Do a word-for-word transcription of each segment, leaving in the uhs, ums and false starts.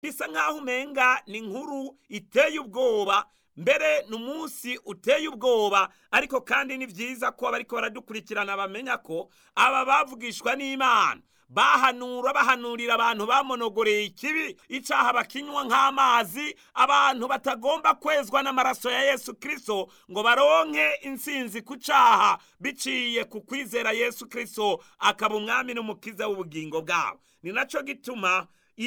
bisa nk'aho umenga ni inkuru iteye ubwoba, mbere ni umunsi uteye ubwoba, ariko kandi ni byiza ko abariko baradukurikirana bamenya ko aba bavugishwa n'Imana bahanura bahanurira abantu bamonogoreye ikibi, icaha bakinywa nk'amazi, abantu batagomba kwezwa n'amaraso ya Yesu Kristo ngo baronke intsinzi ku caha biciye ku kwizera Yesu Kristo akaba umwami n'umukiza w'ubugingo bwabo. Ni naco gituma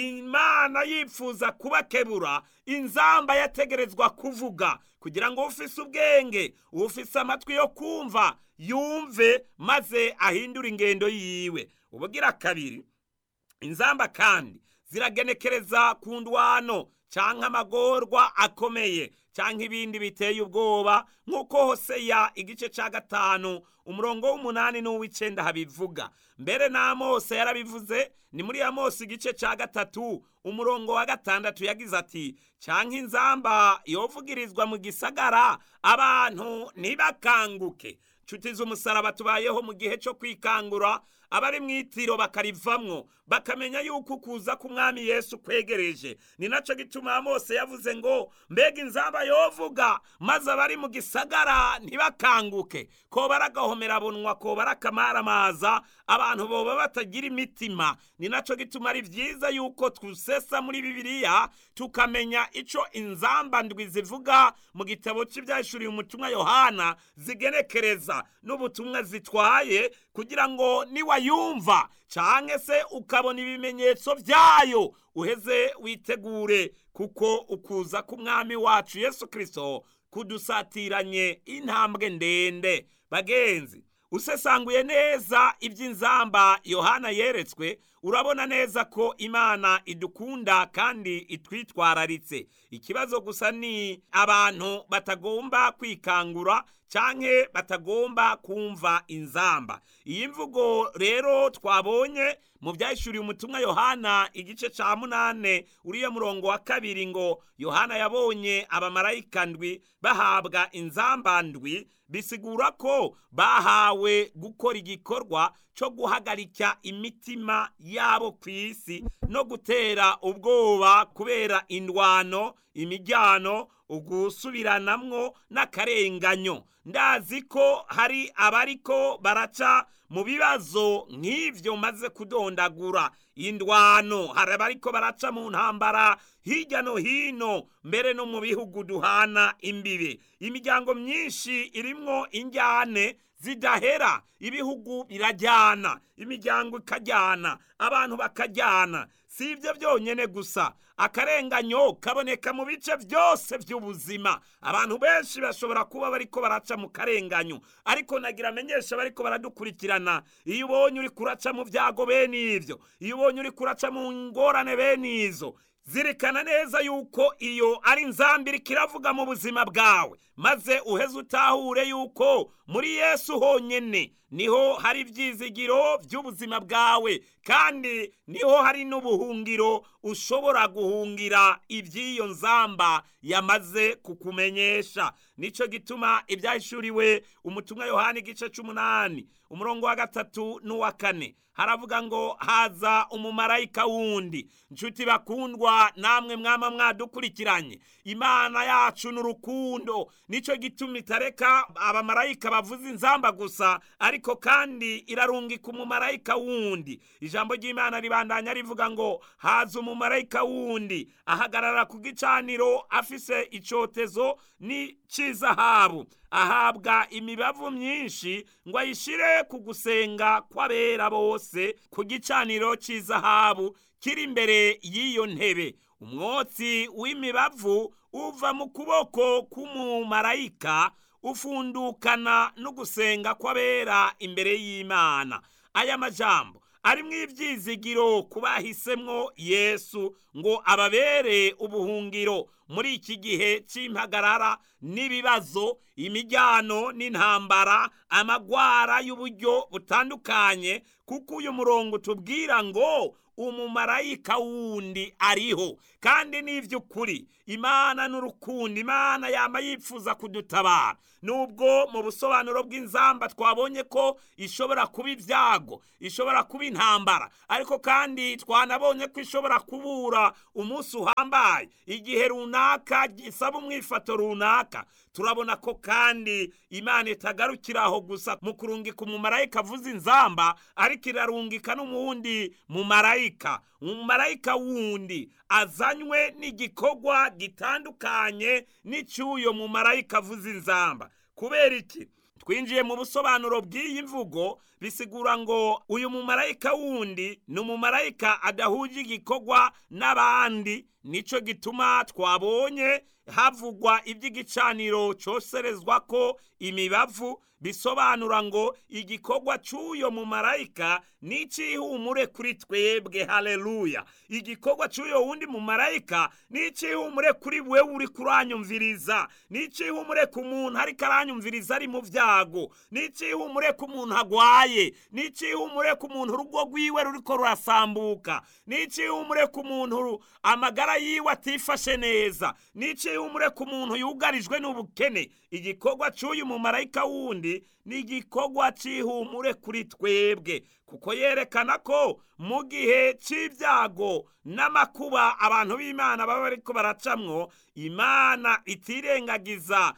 Imana yifuza kubakebura, inzamba yategerezwa kuvuga kugira ngo ufise ubwenge, ufise amatwi yo kumva yumve maze ahindura ingendo yiwe. Ubugira kabiri, inzamba kandi ziragenekereza ku ndwano canke amagorwa akomeye canke ibindi biteye ubwoba, nk'uko Hoseya igice ca gatanu umurongo w'umunani n'uw'icenda habivuga. Mbere na Amosi yarabivuze, ni muri Amosi igice ca gatatu umurongo wa gatandatu yagize ati, canke inzamba yovugirizwa mu gisagara abantu ntibakanguke. Nshuti z'umusaraba, tubayeho mu gihe cyo kwikangura, abari mw'itiro bakarivamwo bakamenya yuko kuza k'umwami Yesu kwegereje. Ni naco gituma Mose yavuze ngo mbega inzamba yovuga maze abari mu gisagara ntibakanguke, ko baragahomera bunwa, ko barakamaramaza, abantu boba batagira imitima. Ni naco gituma ari vyiza yuko twusesa muri Bibiliya tukamenya ico inzamba ndwi zivuga mu gitabo c'ivyahishuriwe umutumwa Yohana zigenekereza n'ubutumwa zitwaye, kugira ngo niwayumva canke se ukabona ibimenyetso vyayo uheze witegure, kuko ukuza k'umwami wacu Yesu Kristo kudusatiranye intambwe ndende. Bagenzi, usesanguye neza ivy'inzamba Yohana yeretswe, urabona neza ko Imana idukunda kandi itwitwararitse. Ikibazo gusa ni abantu batagomba kwikangura canke batagomba kumva inzamba. Iyi mvugo rero twabonye mu vyahishuriwe umutumwa Yohana igice ca munane uriya murongo wa kabiri, ngo Yohana yabonye abamarayika ndwi bahabwa inzamba ndwi, bisigura ko bahawe gukora igikorwa co guhagarika imitima yabo kw'isi no gutera ubwoba kubera indwano, imijyano, ugusubiranamwo n'akarenganyo. Ndazi ko hari abariko baraca mu bibazo nk'ivyo maze kudondagura. Indwano, hari abariko baraca mu ntambara hirya no hino, mbere no mu bihugu duhana imbibe. Imiryango myinshi irimwo injyane zidahera, ibihugu birajyana, imiryango ikajyana, abantu bakajyana. Si ivyo byonyene gusa, akarenganyo kaboneka mu bice byose by'ubuzima. Abantu benshi bashobora kuba bariko baraca mu karenganyo, ariko nagira amenyesha bariko baradukurikirana, iyo ubonye uri kuraca mu vyago bene ivyo, iyo ubonye uri kuraca mu ngorane bene izo, zirikana neza yuko iyo ari inzamba iriko iravuga mu buzima bwawe, maze uheze utahure yuko muri Yesu honyene niho hari ivyizigiro vy'ubuzima bwawe, kandi niho hari n'ubuhungiro ushobora guhungira ivy'iyo nzamba yamaze kukumenyesha. Nico gituma ivyahishuriwe umutumwa Yohana igice c'umunani umurongo wa gatatu n'uwa kane haravuga ngo haza umumarayika wundi. Nshuti bakundwa, namwe mwama mwadukurikiranye, Imana yacu n'urukundo, nico gituma itareka abamarayika bavuza inzamba gusa, ariko kandi irarungika umumarayika wundi. Ijambo ry'Imana ribandanya rivuga ngo haza umumarayika wundi ahagarara ku gicaniro afise icotezo ni c'izahabu, ahabwa imibavu myinshi ngo ayishire ku gusenga kw'abera bose ku gicaniro c'izahabu kiri imbere y'iyo ntebe. Umwotsi w'imibavu uva mu kuboko k'umumarayika ufundukana no gusenga kw'abera imbere y'Imana. Aya majambo arimwo ivyizigiro kubahisemwo Yesu ngo ababere ubuhungiro muri iki gihe c'impagarara n'ibibazo, imijyano n'intambara, amagwara y'uburyo butandukanye, kuko uyu murongo tubwira ngo umumarayika wundi ariho, kandi n'ivy'ukuri Imana n'urukundo, Imana yama yifuza kudutabara. Nubwo mu busobanuro bw'inzamba twabonye ko ishobora kuba ibyago, ishobora kuba intambara, ariko kandi twanabonye ko ishobora kubura umunsi uhambaye, igihe runaka gisaba umwifato runaka. Turabona ko kandi Imana itagarukira aho gusa mu kurungika umumarayika avuza inzamba, ariko irarungika n'umundi mumarayika, umumarayika wundi azanywe n'igikorwa gitandukanye n'icyuyo mumarayika avuza inzamba. Kubera iki? Twinjiye mu busobanuro bw'iyi mvugo, bisigura ngo uyu mumarayika wundi ni umumarayika adahuje igikorwa n'abandi. Nico gituma twabonye havugwa iby'igicaniro coserezwa ko imibavu, bisobanura ngo igikorwa cy'uyo mumarayika n'icihumure kuri twebwe. Haleluya! Igikorwa cy'uyo wundi mumarayika n'icihumure kuri wewe uri kuranyumviriza, n'icihumure ku muntu ariko aranyumviriza ari mu vyago, n'icihumure ku muntu agwaye, n'icihumure ku muntu urugo rwiwe ruriko rurasambuka, n'icihumure ku muntu amagara yiwe atifashe neza, n'icihumure ku muntu yugarijwe n'ubukene. Igikorwa cy'uyu mumarayika wundi ni igikorwa c'ihumure kuri twebwe, kuko yerekana ko mu gihe c'ibyago n'amakuba abantu b'Imana baba bariko baracamwo, Imana itirengagiza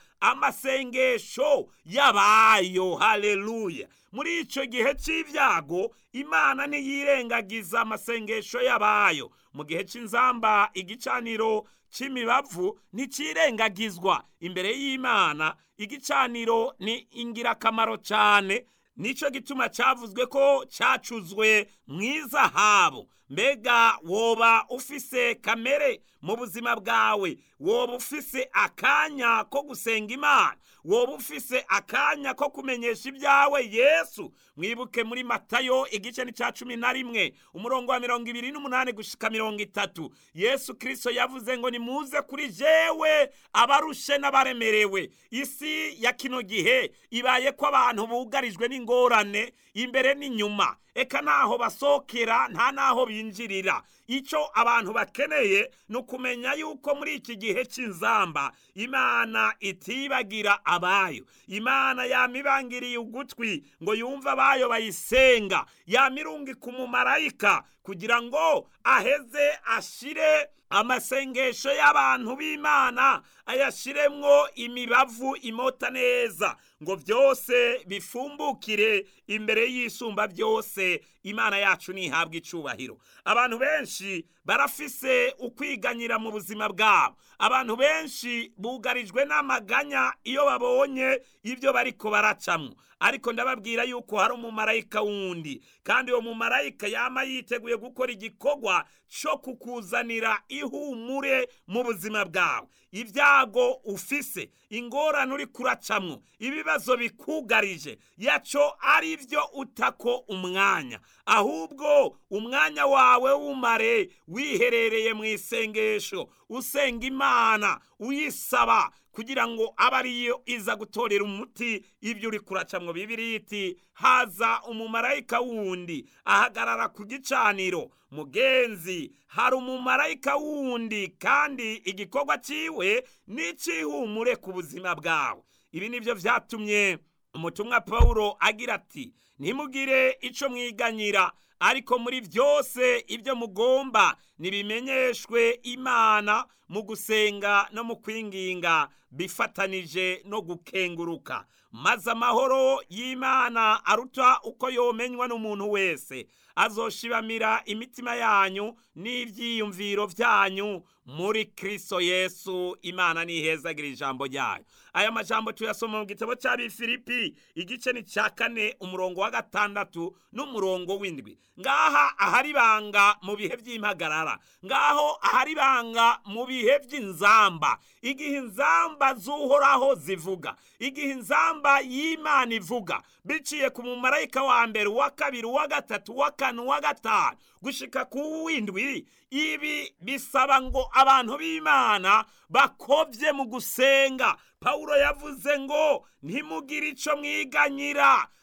amasengesho y'abayo. Haleluya! Muri ico gihe c'ibyago Imana ntiyirengagiza amasengesho y'abayo. Mu gihe c'inzamba igicaniro c'imibavu nticirengagizwa imbere y'Imana. Igicaniro ni ingirakamaro cyane, nico gituma cyavuzwe ko cyacuzwe mw'izahabu. Mbega woba ufise kamere mu buzima bwawe? Woba ufise akanya ko gusenga Imana? Woba ufise akanya ko kumenyesha ibyawe Yesu? Mwibuke muri Matayo igice ni ca cumi na rimwe umurongo wa mirongo ibiri n'umunani gushika mirongo itatu, Yesu Kristo yavuze ngo nimuze kuri jewe abarushe n'abaremerewe. Isi ya kino gihe ibaye ko abantu bugarijwe n'ingorane imbere n'inyuma, eka naho basokera nta naho binjirira. Ico abantu bakeneye ni ukumenya yuko muri iki gihe c'inzamba Imana itibagira abayo. Imana yamibangiriye ugutwi ngo yumva abayo bayisenga, yamirungika umumarayika kugira ngo aheze ashire amasengesho y'abantu b'Imana, ayashiremwo imibavu imota neza, ngo byose bifumbukire imbere y'isumba byose. Imana yacu nihabwa icubahiro. Abantu benshi barafise ukwiganyira mu buzima bwabo. Abantu benshi bugarijwe n'amaganya iyo babonye ibyo bariko baracamwo, ariko ndababwira yuko hari umumarayika wundi, kandi uwo mumarayika yama yiteguye gukora igikorwa cyo kukuzanira ihumure mu buzima bwawe. Ibyago ufise, ingorane uri kuracamwo, ibibazo bikugarije, yaco ari byo utako umwanya, ahubwo umwanya wawe umare wiherereye mu isengesho, usenga Imana, uyisaba kugira ngo abe ariyo iza gutorera umuti ibyo uri kuracamwo. Bibiliya iti haza umumarayika wundi ahagarara ku gicaniro. Mugenzi, hari umumarayika wundi, kandi igikorwa ciwe n'icihumure ku buzima bwawe. Ibi nivyo vyatumye umutumwa Pawulo agira ati ntimugire ico mwiganyira, ariko muri byose ibyo mugomba nibimenyeshwe Imana mu gusenga no mu kwinginga bifatanije no gukenguruka, maze amahoro y'Imana aruta uko yomenywa n'umuntu wese azoshibamira imitima yanyu n'ivyiyumviro vyanyu muri Kristo Yesu. Imana nihezagira ijambo ryayo. Aya majambo tuyasoma mu gitabo c'Abifilipi igice ni ca kane umurongo wa gatandatu n'umurongo w'indwi. Ngaha ahari banga mu bihe vy'impagarara, ngaho ahari banga mu bihe vy'inzamba, igihe inzamba z'Uhoraho zivuga, igihe inzamba y'Imana ivuga biciye ku mumarayika wa mbere, wa kabiri, wa gatatu, wa kane, wa gatanu gushika ku w'indwi. Ibi bisaba ngo abantu b'Imana bakovye mu gusenga. Pawulo yavuze ngo ntimugire ico mwiganyira,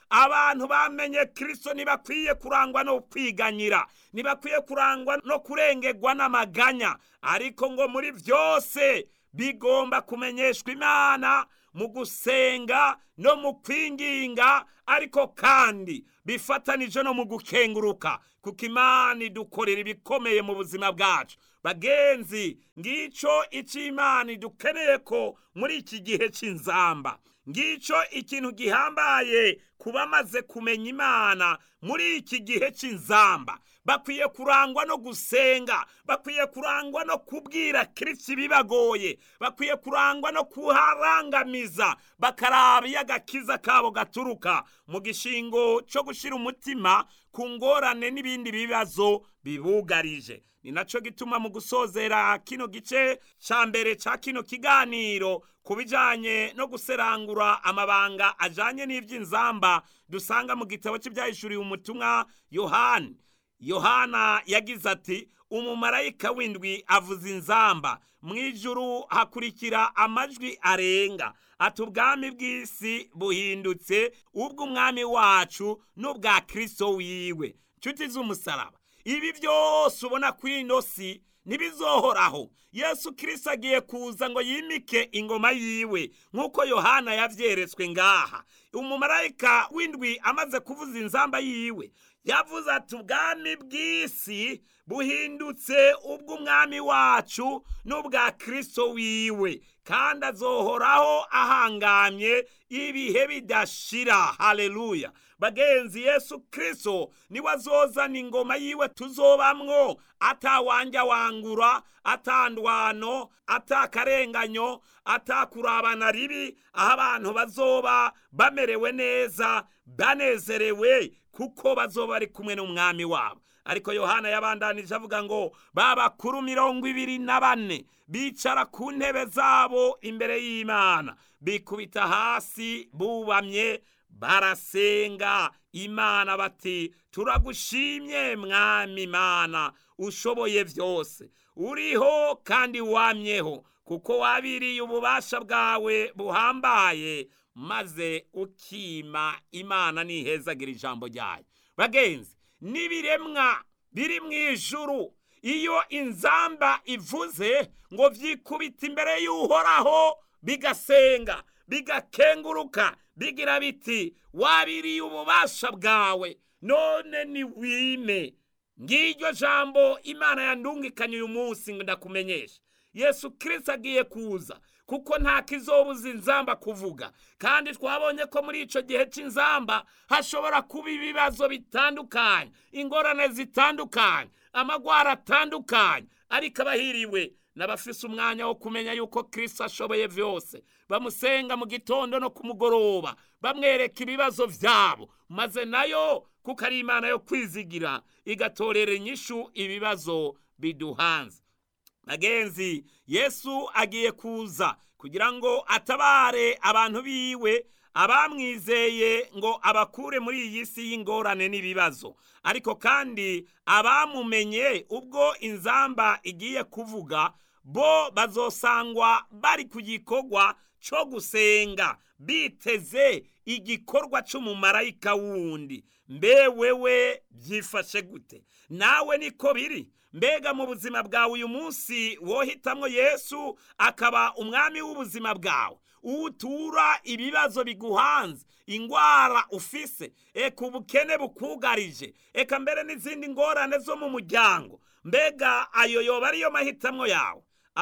abantu bamenye Kristo ntibakwiye kurangwa no kwiganyira, ntibakwiye kurangwa no kurengerwa n'amaganya, ariko ngo muri byose bigomba kumenyeshwa Imana mu gusenga no mu kwinginga, ariko kandi bifatanije no mu gukenguruka, kuko Imana idukorera ibikomeye mu buzima bwacu. Bagenzi, ngico icyo Imana idukeneye ko muri iki gihe cy'inzamba, ngico ikintu gihambaye kuba maze kumenya Imana muri iki gihe cy'inzamba. Bakwiye kurangwa no gusenga, bakwiye kurangwa no kubwira Kristo ibibagoye, bakwiye kurangwa no kuharangamiza, bakaraba iyo agakiza kabo gaturuka, mu gishingo cyo gushyira umutima ku ngorane n'ibindi bibazo bibugarije. Ni naco gituma mu gusozera kino gice ca mbere ca kino kiganiro ku bijanye no guserangura amabanga ajanye n'ivy'inzamba, dusanga mu gitabo cy'ibyahishuriwe umutumwa Yohani. Yohana yagize ati, umumarayika w'indwi avuza inzamba, mu ijuru hakurikira amajwi arenga, ati ubwami bw'isi buhindutse ubw'umwami wacu n'ubwa Kristo wiwe. Nshuti z'umusaraba, ibi byose ubona kuri ino si ntibizohoraho. Yesu Kristo agiye kuza ngo yimike ingoma yiwe nk'uko Yohana yavyeretswe ngaha. Umumarayika w'indwi amaze kuvuza inzamba yiwe, yavuze ati ubwami bw'isi buhindutse ubw'umwami wacu n'ubwa Kristo wiwe, kandi azohoraho ahangamye ibihe bidashira. Haleluya! Bagenzi, Yesu Kristo niwe azozana ingoma yiwe tuzobamwo, atawanja wangura, atandwano, atakarenganyo, atakurabana ribi, aho abantu bazoba bamerewe neza, banezerewe, kuko bazoba ari kumwe n'umwami wabo. Ariko Yohana yabandanije avuga ngo babakuru mirongo ibiri na bane bicara ku ntebe zabo imbere y'Imana, bikubita hasi bubamye, barasenga Imana bati, turagushimye mwami Imana ushoboye byose, uriho kandi wamyeho, kuko wabiriye ububasha bwawe buhambaye, maze ukima. Imana nihezagira ijambo ryayo. Bagenzi, n'ibiremwa biri mu ijuru, iyo inzamba ivuze ngo vyikubita imbere y'Uhoraho, bigasenga, bigakenguruka, bigira biti, wabiriye ububasha bwawe, none ni wime. Ngiryo jambo Imana yandungikanye uyu munsi ngo ndakumenyesha. Yesu Kristo agiye kuza, kuko nta kizobuza inzamba kuvuga, kandi twabonye ko muri ico gihe c'inzamba hashobora kuba ibibazo bitandukanye, ingorane zitandukanye, amagwara atandukanye, ariko abahiriwe n'abafise umwanya wo kumenya yuko Kristo ashoboye vyose, bamusenga mu gitondo no ku mugoroba, bamwereka ibibazo vyabo, maze nayo kuko ari Imana yo kwizigira, igatorera inyishu ibibazo biduhanze. Bagenzi, Yesu agiye kuza kugira ngo atabare abantu biwe, abamwizeye ngo abakure muri iyi si y'ingorane n'ibibazo. Ariko kandi abamumenye ubwo inzamba igiye kuvuga, bo bazosangwa bari ku gikorwa cyo gusenga, biteze igikorwa cy'umumarayika wundi. Mbe wewe byifashe gute? Nawe niko biri? Mbega mu buzima bwawe uyu munsi wohitamwo Yesu akaba umwami w'ubuzima bwawe, utura ibibazo biguhanze, ingwara ufise, eka ubukene bukugarije, eka mbere n'izindi ngorane zo mu muryango? Mbega ayo yoba ariyo mahitamwo yawe?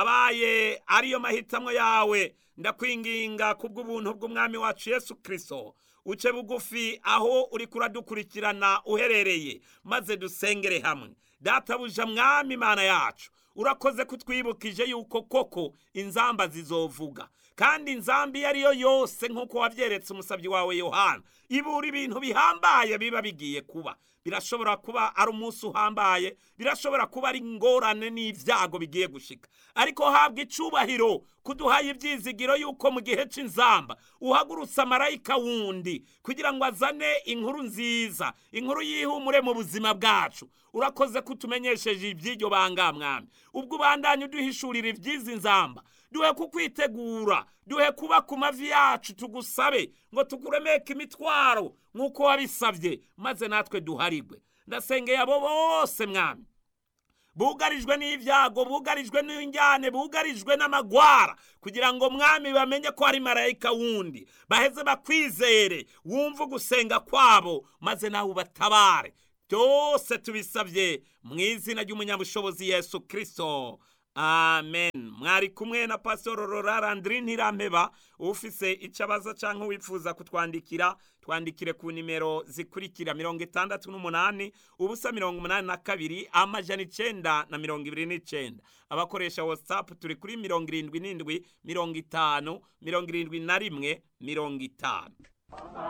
Abaye ariyo mahitamwo yawe, ndakwinginga kubw'ubuntu bw'umwami wacu Yesu Kristo, uce bugufi aho uri kuradukurikirana uherereye, maze dusengere hamwe. Databuja mwami Imana yacu, urakoze kutwibukije yuko koko inzamba zizovuga, kandi inzamba iyo ariyo yose nk'uko wavyeretse umusabyi wawe Yohana, ibura ibintu bihambaye biba bigiye kuba. Birashobora kuba ari umunsi uhambaye, birashobora kuba ari ingorane n'ivyago bigiye gushika, ariko habwa icubahiro kuduhaye ivyizigiro yuko mu gihe c'inzamba uhagurutsa marayika wundi kugira ngo azane inkuru nziza, inkuru yihumure mu buzima bwacu. Urakoze kutumenyesheje ivy'iryo banga mwami, ubwo ubandanye uduhishurira ivy'izi nzamba, duhe kukwitegura, duhe kuba ku mavi yacu tugusabe ngo tukuremeke imitwaro nk'uko wabisabye, maze natwe duharigwe. Ndasengeye abo bose mwami bugarijwe n'ibyago, bugarijwe n'injyane, bugarijwe n'amagwara, kugira ngo mwami bamenye ko ari marayika wundi, baheze bakwizere, wumve gusenga kwabo, maze nawe ubatabare. Byose tubisabye mu izina ry'umunyabushobozi Yesu Kristo, amen. Mwari kumwe na Pastor Laurent Landry Ntirampeba. Ufise icyo abaza cyangwa wifuza kutwandikira, twandikire ku nimero zikurikira: mirongo itandatu n'umunani ubusa mirongo umunani na kabiri amajana icenda na mirongo ibiri n'icenda. Abakoresha WhatsApp turi kuri mirongo irindwi n'indwi mirongo itanu mirongo irindwi na rimwe mirongo itanu.